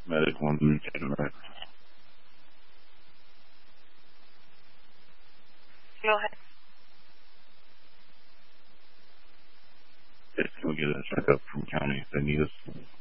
Medic one to check it right. Go ahead. Let's go get a checkup from county if they need us.